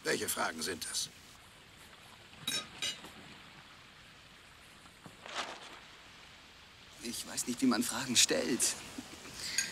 Welche Fragen sind das? Ich weiß nicht, wie man Fragen stellt.